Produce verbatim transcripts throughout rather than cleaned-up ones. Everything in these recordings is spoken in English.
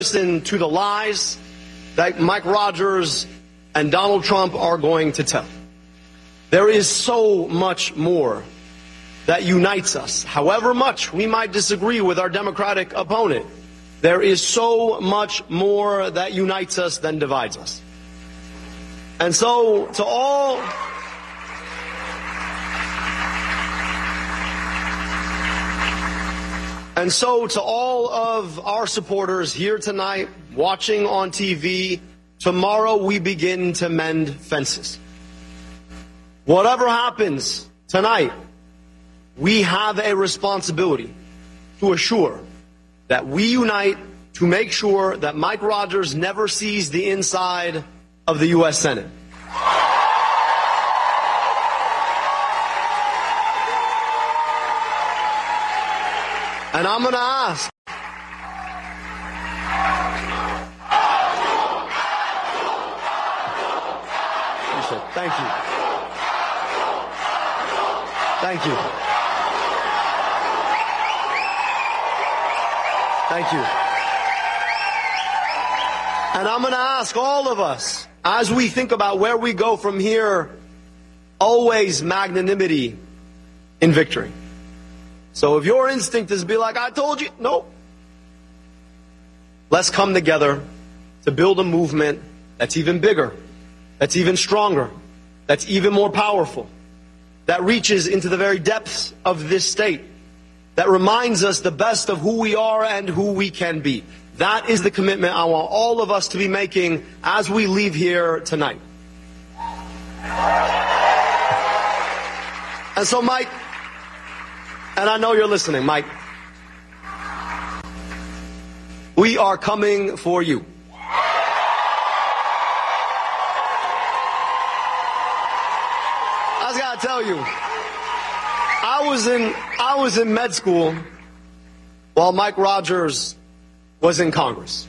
listen to the lies that Mike Rogers and Donald Trump are going to tell. There is so much more that unites us. However much we might disagree with our Democratic opponent, there is so much more that unites us than divides us. And so, to all... And so, to all of our supporters here tonight, watching on T V, tomorrow we begin to mend fences. Whatever happens tonight, we have a responsibility to assure that we unite to make sure that Mike Rogers never sees the inside of the U S Senate. And I'm going to ask, thank you. Thank you. Thank you. And I'm going to ask all of us, as we think about where we go from here, always magnanimity in victory. So if your instinct is to be like, I told you, no. Let's come together to build a movement that's even bigger, that's even stronger, that's even more powerful, that reaches into the very depths of this state, that reminds us the best of who we are and who we can be. That is the commitment I want all of us to be making as we leave here tonight. And so, Mike, and I know you're listening, Mike, we are coming for you. I just gotta tell you, I was in I was in med school while Mike Rogers was in Congress.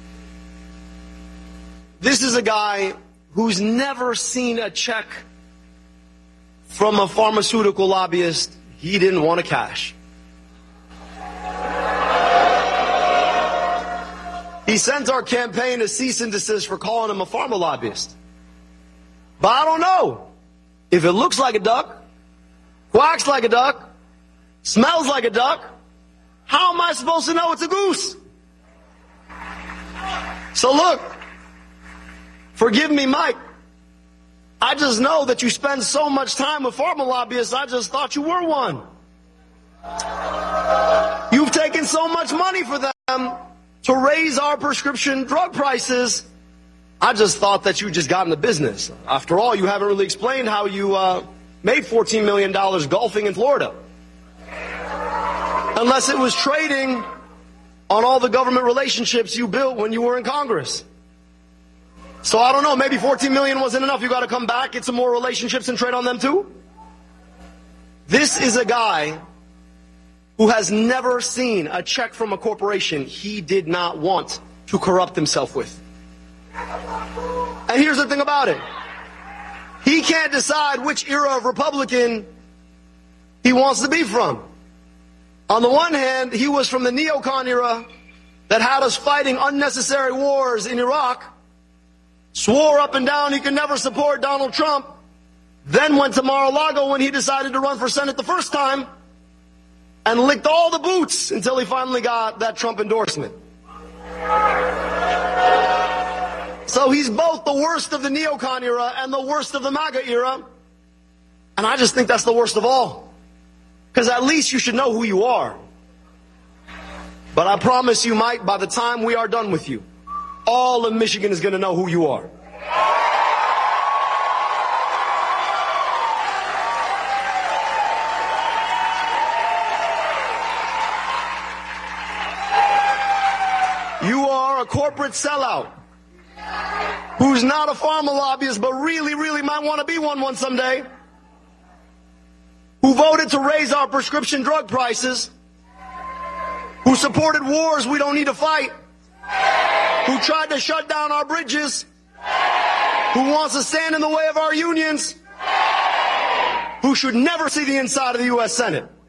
This is a guy who's never seen a check from a pharmaceutical lobbyist he didn't want to cash. He sent our campaign a cease and desist for calling him a pharma lobbyist. But I don't know. If it looks like a duck, quacks like a duck, smells like a duck, how am I supposed to know it's a goose? So look, forgive me, Mike. I just know that you spend so much time with pharma lobbyists, I just thought you were one. You've taken so much money for them to raise our prescription drug prices. I just thought that you just got in the business. After all, you haven't really explained how you uh, made fourteen million dollars golfing in Florida. Unless it was trading on all the government relationships you built when you were in Congress. So I don't know, maybe fourteen million wasn't enough. You got to come back, get some more relationships and trade on them too? This is a guy who has never seen a check from a corporation he did not want to corrupt himself with. And here's the thing about it. He can't decide which era of Republican he wants to be from. On the one hand, he was from the neocon era that had us fighting unnecessary wars in Iraq, swore up and down he could never support Donald Trump, then went to Mar-a-Lago when he decided to run for Senate the first time, and licked all the boots until he finally got that Trump endorsement. So he's both the worst of the neocon era and the worst of the MAGA era, and I just think that's the worst of all. Because at least you should know who you are. But I promise you, Mike, by the time we are done with you, all of Michigan is going to know who you are. You are a corporate sellout who's not a pharma lobbyist, but really, really might want to be one one someday, who voted to raise our prescription drug prices, who supported wars we don't need to fight, who tried to shut down our bridges, who wants to stand in the way of our unions, who should never see the inside of the U S Senate.